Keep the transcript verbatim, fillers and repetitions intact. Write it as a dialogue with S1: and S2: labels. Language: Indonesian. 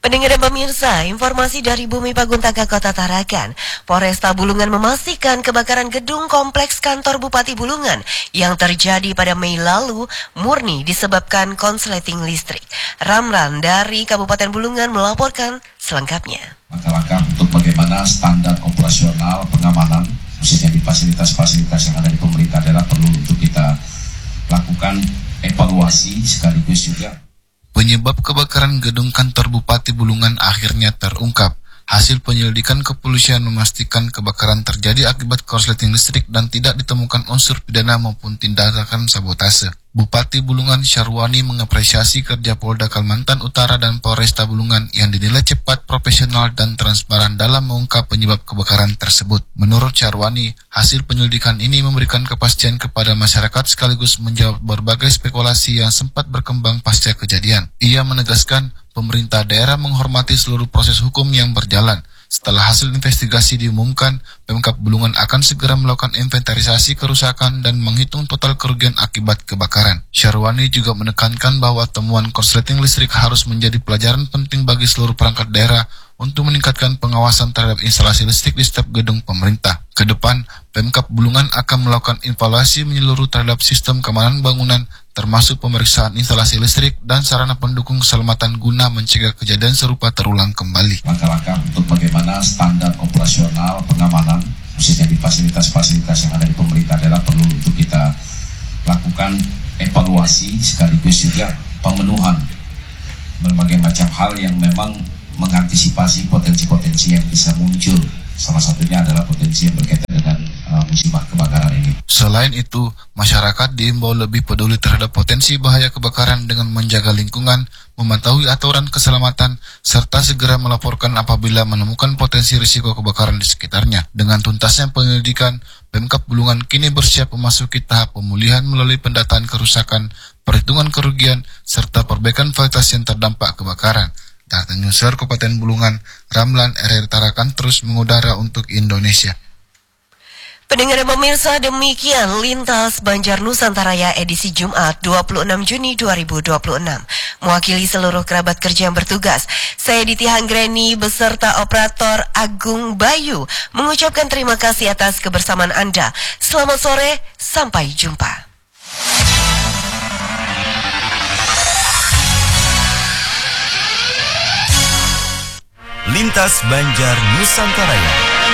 S1: Pendengar dan pemirsa, informasi dari Bumi Paguntaka Kota Tarakan. Polresta Bulungan memastikan kebakaran gedung kompleks kantor Bupati Bulungan yang terjadi pada Mei lalu murni disebabkan konsleting listrik. Ramlan dari Kabupaten Bulungan melaporkan selengkapnya.
S2: Langkah-langkah untuk bagaimana standar operasional pengamanan, khususnya di fasilitas-fasilitas yang ada di pemerintah daerah, perlu untuk kita lakukan evaluasi sekaligus juga.
S3: Penyebab kebakaran gedung kantor Bupati Bulungan akhirnya terungkap. Hasil penyelidikan kepolisian memastikan kebakaran terjadi akibat korsleting listrik dan tidak ditemukan unsur pidana maupun tindakan sabotase. Bupati Bulungan Syarwani mengapresiasi kerja Polda Kalimantan Utara dan Polresta Bulungan yang dinilai cepat, profesional, dan transparan dalam mengungkap penyebab kebakaran tersebut. Menurut Syarwani, hasil penyelidikan ini memberikan kepastian kepada masyarakat sekaligus menjawab berbagai spekulasi yang sempat berkembang pasca kejadian. Ia menegaskan pemerintah daerah menghormati seluruh proses hukum yang berjalan. Setelah hasil investigasi diumumkan, Pemkab Bulungan akan segera melakukan inventarisasi kerusakan dan menghitung total kerugian akibat kebakaran. Syarwani juga menekankan bahwa temuan korsleting listrik harus menjadi pelajaran penting bagi seluruh perangkat daerah untuk meningkatkan pengawasan terhadap instalasi listrik di setiap gedung pemerintah. Kedepan, Pemkab Bulungan akan melakukan evaluasi menyeluruh terhadap sistem keamanan bangunan, termasuk pemeriksaan instalasi listrik dan sarana pendukung keselamatan guna mencegah kejadian serupa terulang kembali.
S2: Langkah-langkah untuk bagaimana standar operasional pengamanan, khususnya di fasilitas-fasilitas yang ada di pemerintah daerah, perlu untuk kita lakukan evaluasi sekaligus juga pemenuhan berbagai macam hal yang memang mengantisipasi potensi-potensi yang bisa muncul. Salah satunya adalah potensi yang berkaitan dengan uh, musibah kebakaran ini.
S3: Selain itu, masyarakat diimbau lebih peduli terhadap potensi bahaya kebakaran dengan menjaga lingkungan, mematuhi aturan keselamatan, serta segera melaporkan apabila menemukan potensi risiko kebakaran di sekitarnya. Dengan tuntasnya penyelidikan, Pemkab Bulungan kini bersiap memasuki tahap pemulihan melalui pendataan kerusakan, perhitungan kerugian, serta perbaikan fasilitas yang terdampak kebakaran. Data Newser Kabupaten Bulungan, Ramlan R R Tarakan terus mengudara untuk Indonesia.
S1: Pendengar dan pemirsa, demikian Lintas Banjar Nusantaraya edisi Jumat dua puluh enam Juni dua ribu dua puluh enam. Mewakili seluruh kerabat kerja yang bertugas, saya Diti Hanggreni beserta operator Agung Bayu mengucapkan terima kasih atas kebersamaan Anda. Selamat sore, sampai jumpa.
S4: Lintas Banjar Nusantaraya.